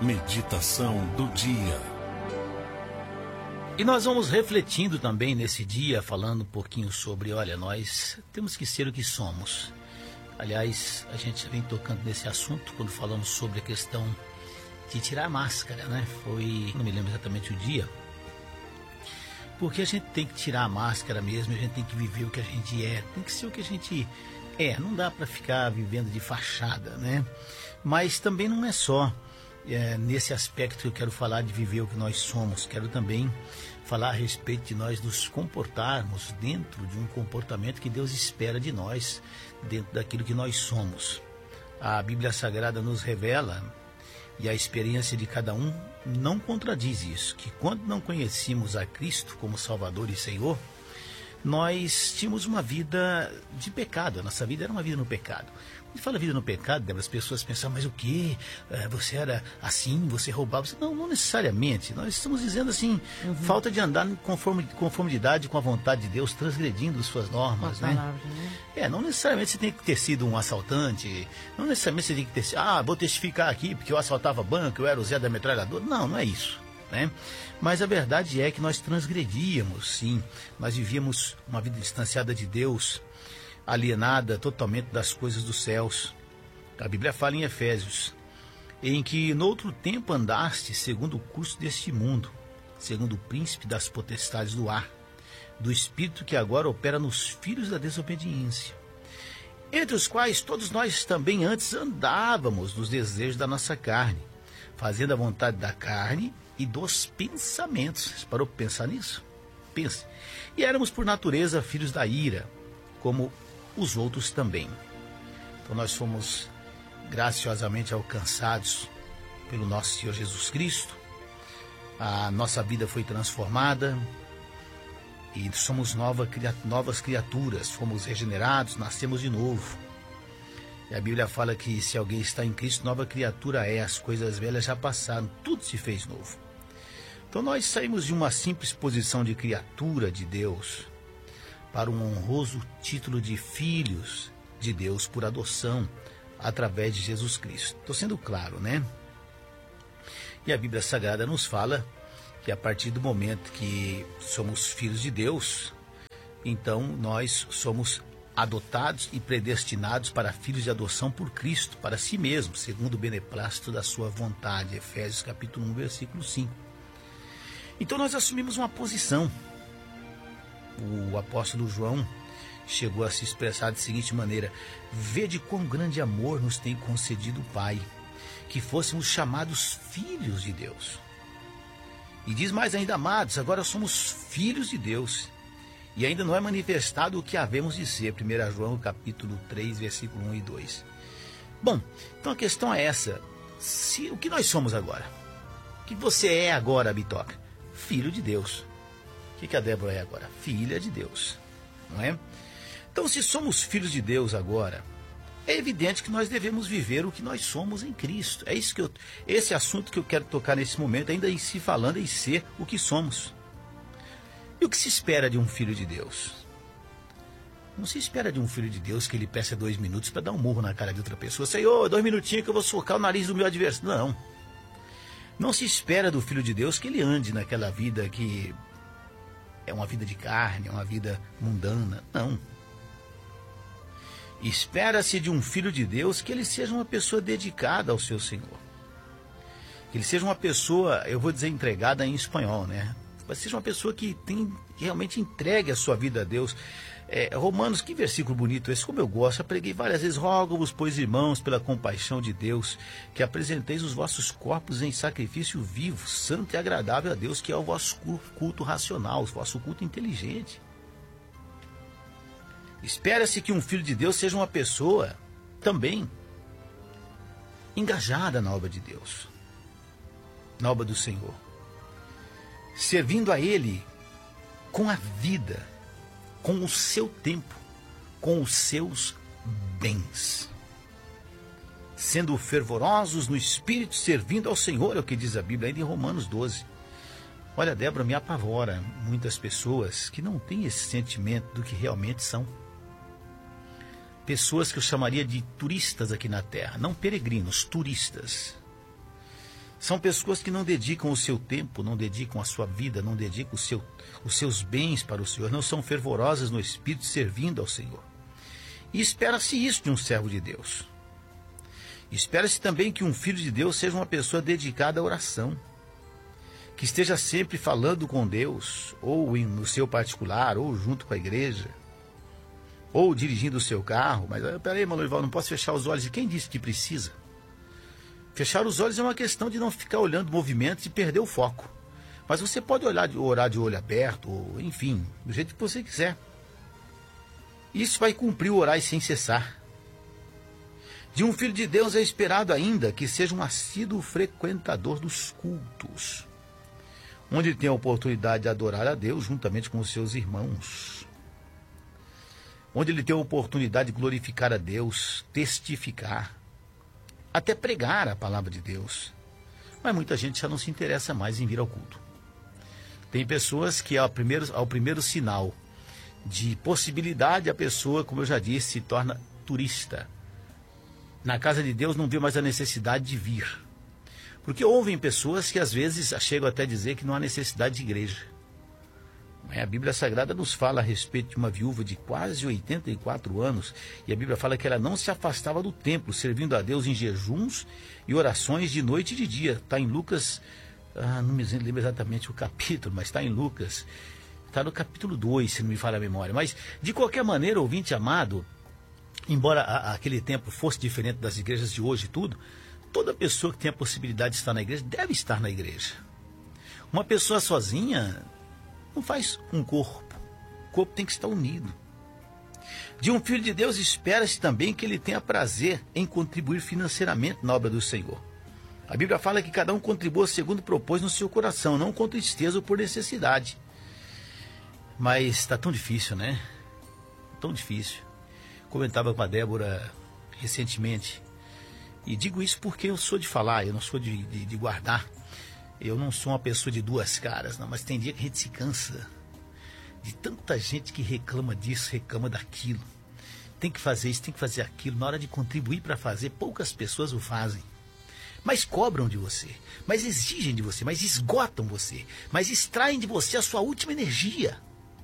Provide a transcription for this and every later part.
Meditação do dia. E nós vamos refletindo também nesse dia, falando um pouquinho sobre, olha, nós temos que ser o que somos. Aliás, a gente vem tocando nesse assunto quando falamos sobre a questão de tirar a máscara, né? Não me lembro exatamente o dia. Porque a gente tem que tirar a máscara mesmo, a gente tem que viver o que a gente é, tem que ser o que a gente é. Não dá para ficar vivendo de fachada, né? Mas também não é só nesse aspecto que eu quero falar de viver o que nós somos. Quero também falar a respeito de nós nos comportarmos dentro de um comportamento que Deus espera de nós, dentro daquilo que nós somos. A Bíblia Sagrada nos revela, e a experiência de cada um não contradiz isso, que quando não conhecíamos a Cristo como Salvador e Senhor, nós tínhamos uma vida de pecado, a nossa vida era uma vida no pecado. Quando fala vida no pecado, as pessoas pensam, mas o quê? Você era assim, você roubava? Não necessariamente, nós estamos dizendo assim, falta de andar em conformidade com a vontade de Deus, transgredindo suas normas, né? Não necessariamente você tem que ter sido um assaltante, não necessariamente você tem que ter sido, vou testificar aqui porque eu assaltava banco, eu era o Zé da metralhadora. Não é isso, né? Mas a verdade é que nós transgredíamos, sim, nós vivíamos uma vida distanciada de Deus, alienada totalmente das coisas dos céus. A Bíblia fala em Efésios, em que no outro tempo andaste segundo o curso deste mundo, segundo o príncipe das potestades do ar, do espírito que agora opera nos filhos da desobediência, entre os quais todos nós também antes andávamos nos desejos da nossa carne, fazendo a vontade da carne e dos pensamentos. Você parou para pensar nisso? Pense. E éramos por natureza filhos da ira, como os outros também. Então nós fomos graciosamente alcançados pelo nosso Senhor Jesus Cristo. A nossa vida foi transformada e somos novas criaturas, fomos regenerados, nascemos de novo. E a Bíblia fala que se alguém está em Cristo, nova criatura é, as coisas velhas já passaram, tudo se fez novo. Então nós saímos de uma simples posição de criatura de Deus para um honroso título de filhos de Deus por adoção através de Jesus Cristo. Estou sendo claro, né? E a Bíblia Sagrada nos fala que a partir do momento que somos filhos de Deus, então nós somos adotados e predestinados para filhos de adoção por Cristo, para si mesmo, segundo o beneplácito da sua vontade. Efésios capítulo 1, versículo 5. Então nós assumimos uma posição. O apóstolo João chegou a se expressar da seguinte maneira: vede quão grande amor nos tem concedido o Pai, que fôssemos chamados filhos de Deus. E diz mais ainda, amados, agora somos filhos de Deus, e ainda não é manifestado o que havemos de ser. 1 João capítulo 3, versículo 1 e 2. Bom, então a questão é essa: o que nós somos agora? O que você é agora, Bitoca? Filho de Deus. O que a Débora é agora? Filha de Deus, não é? Então, se somos filhos de Deus agora, é evidente que nós devemos viver o que nós somos em Cristo. É isso esse assunto que eu quero tocar nesse momento, ainda em si falando em ser o que somos. E o que se espera de um filho de Deus? Não se espera de um filho de Deus que ele peça 2 minutos para dar um murro na cara de outra pessoa. Senhor, 2 minutinhos que eu vou socar o nariz do meu adversário. Não. Não se espera do filho de Deus que ele ande naquela vida que é uma vida de carne, é uma vida mundana. Não. Espera-se de um filho de Deus que ele seja uma pessoa dedicada ao seu Senhor. Que ele seja uma pessoa, eu vou dizer entregada em espanhol, né? Mas seja uma pessoa que realmente entregue a sua vida a Deus. Romanos, que versículo bonito esse, como eu gosto. Eu preguei várias vezes: rogo-vos, pois, irmãos, pela compaixão de Deus, que apresenteis os vossos corpos em sacrifício vivo, santo e agradável a Deus, que é o vosso culto racional, o vosso culto inteligente. Espera-se que um filho de Deus seja uma pessoa também engajada na obra de Deus, na obra do Senhor, servindo a Ele com a vida, com o seu tempo, com os seus bens, sendo fervorosos no Espírito, servindo ao Senhor, é o que diz a Bíblia ainda em Romanos 12. Olha, Débora, me apavora muitas pessoas que não têm esse sentimento do que realmente são. Pessoas que eu chamaria de turistas aqui na Terra, não peregrinos, turistas. São pessoas que não dedicam o seu tempo, não dedicam a sua vida, não dedicam os seus bens para o Senhor, não são fervorosas no espírito servindo ao Senhor. E espera-se isso de um servo de Deus. Espera-se também que um filho de Deus seja uma pessoa dedicada à oração, que esteja sempre falando com Deus, ou no seu particular, ou junto com a igreja, ou dirigindo o seu carro. Mas peraí, irmão Lorival, não posso fechar os olhos. E quem disse que precisa? Fechar os olhos é uma questão de não ficar olhando movimentos e perder o foco. Mas você pode orar de olho aberto, ou enfim, do jeito que você quiser. Isso vai cumprir o orar sem cessar. De um filho de Deus é esperado ainda que seja um assíduo frequentador dos cultos, onde ele tem a oportunidade de adorar a Deus juntamente com os seus irmãos, onde ele tem a oportunidade de glorificar a Deus, testificar, até pregar a palavra de Deus. Mas muita gente já não se interessa mais em vir ao culto. Tem pessoas que ao primeiro sinal de possibilidade, a pessoa, como eu já disse, se torna turista. Na casa de Deus não vê mais a necessidade de vir. Porque ouvem pessoas que às vezes chegam até a dizer que não há necessidade de igreja. A Bíblia Sagrada nos fala a respeito de uma viúva de quase 84 anos, e a Bíblia fala que ela não se afastava do templo, servindo a Deus em jejuns e orações de noite e de dia. Está em Lucas, não me lembro exatamente o capítulo, mas está em Lucas, está no capítulo 2, se não me falha a memória. Mas, de qualquer maneira, ouvinte amado, embora aquele tempo fosse diferente das igrejas de hoje e tudo, toda pessoa que tem a possibilidade de estar na igreja deve estar na igreja. Uma pessoa sozinha não faz um corpo. O corpo tem que estar unido. De um filho de Deus espera-se também que ele tenha prazer em contribuir financeiramente na obra do Senhor. A Bíblia fala que cada um contribua segundo propôs no seu coração, não com tristeza ou por necessidade. Mas está tão difícil, né? Tão difícil. Comentava com a Débora recentemente, e digo isso porque eu sou de falar, eu não sou de guardar. Eu não sou uma pessoa de duas caras, não, mas tem dia que a gente se cansa de tanta gente que reclama disso, reclama daquilo. Tem que fazer isso, tem que fazer aquilo. Na hora de contribuir para fazer, poucas pessoas o fazem. Mas cobram de você, mas exigem de você, mas esgotam você, mas extraem de você a sua última energia.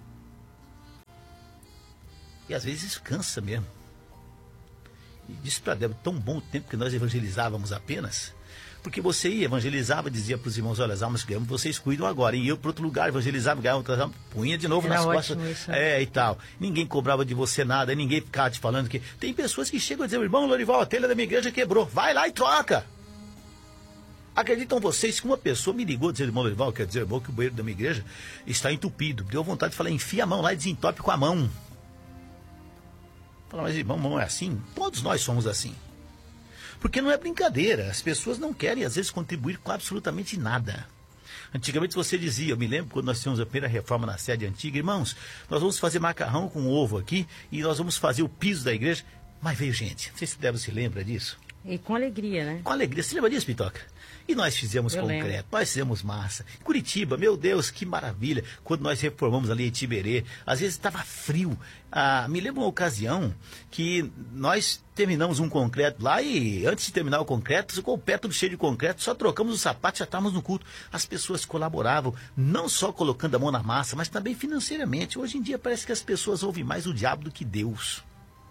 E às vezes isso cansa mesmo. E disse para Débora, tão bom o tempo que nós evangelizávamos apenas. Porque você ia, evangelizava, dizia para os irmãos, olha, as almas que ganhamos, vocês cuidam agora. E eu para outro lugar, evangelizava, ganhava outras almas, punha de novo nas costas. Isso. E tal. Ninguém cobrava de você nada, ninguém ficava te falando que... Tem pessoas que chegam a dizer, irmão Lorival, a telha da minha igreja quebrou. Vai lá e troca. Acreditam vocês que uma pessoa me ligou dizendo, irmão Lorival, quer dizer, irmão, que o banheiro da minha igreja está entupido. Deu vontade de falar, enfia a mão lá e desentope com a mão. Fala, mas irmão, não é assim? Todos nós somos assim. Porque não é brincadeira, as pessoas não querem às vezes contribuir com absolutamente nada. Antigamente você dizia, eu me lembro quando nós tínhamos a primeira reforma na sede antiga, irmãos, nós vamos fazer macarrão com ovo aqui e nós vamos fazer o piso da igreja. Mas veio gente, não sei se Débora se lembra disso. E com alegria, né? Com alegria, você lembra disso, Pitoca? E nós fizemos concreto, nós fizemos massa. Curitiba, meu Deus, que maravilha. Quando nós reformamos ali em Tiberê, às vezes estava frio. Me lembro uma ocasião que nós terminamos um concreto lá e antes de terminar o concreto, ficou o pé tudo cheio de concreto, só trocamos os sapatos e já estávamos no culto. As pessoas colaboravam, não só colocando a mão na massa, mas também financeiramente. Hoje em dia parece que as pessoas ouvem mais o diabo do que Deus.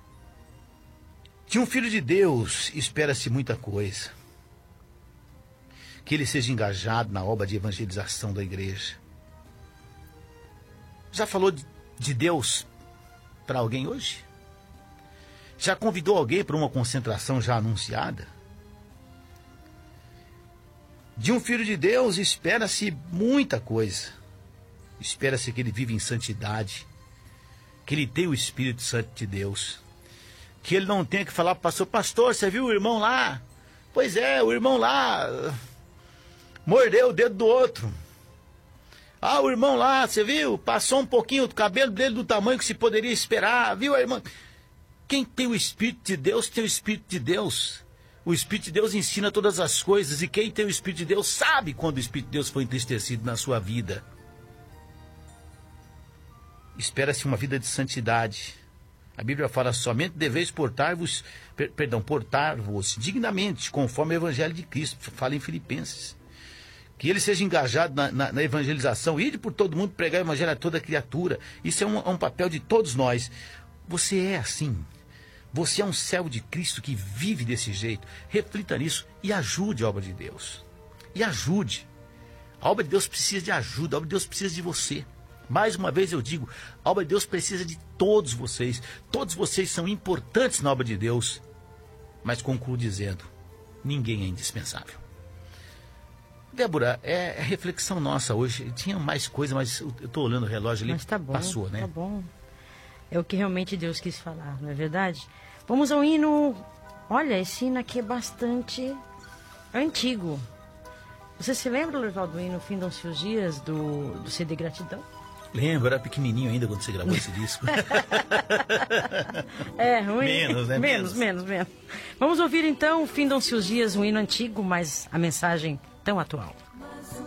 De um filho de Deus espera-se muita coisa. Que ele seja engajado na obra de evangelização da igreja. Já falou de Deus para alguém hoje? Já convidou alguém para uma concentração já anunciada? De um filho de Deus espera-se muita coisa. Espera-se que ele viva em santidade, que ele tenha o Espírito Santo de Deus, que ele não tenha que falar para o pastor, você viu o irmão lá? Pois é, o irmão lá mordeu o dedo do outro. O irmão lá, você viu? Passou um pouquinho o cabelo dele do tamanho que se poderia esperar. Viu, irmã? Quem tem o Espírito de Deus, tem o Espírito de Deus. O Espírito de Deus ensina todas as coisas. E quem tem o Espírito de Deus sabe quando o Espírito de Deus foi entristecido na sua vida. Espera-se uma vida de santidade. A Bíblia fala, somente deveis portar-vos dignamente, conforme o Evangelho de Cristo. Fala em Filipenses. Que ele seja engajado na evangelização, ir por todo mundo, pregar o evangelho a toda criatura. Isso é um papel de todos nós. Você é assim. Você é um servo de Cristo que vive desse jeito. Reflita nisso e ajude a obra de Deus. E ajude. A obra de Deus precisa de ajuda, a obra de Deus precisa de você. Mais uma vez eu digo, a obra de Deus precisa de todos vocês. Todos vocês são importantes na obra de Deus. Mas concluo dizendo, ninguém é indispensável. Débora, é reflexão nossa hoje. Tinha mais coisa, mas eu estou olhando o relógio ali, mas tá bom, passou, né? Tá bom. É o que realmente Deus quis falar, não é verdade? Vamos ao hino. Olha, esse hino aqui é bastante antigo. Você se lembra, Lorival, do hino Findam-se os Dias, do CD Gratidão? Lembro, era pequenininho ainda quando você gravou esse disco. É, ruim. Menos, né? Menos. Vamos ouvir então Findam-se os Dias, um hino antigo, mas a mensagem tão atual.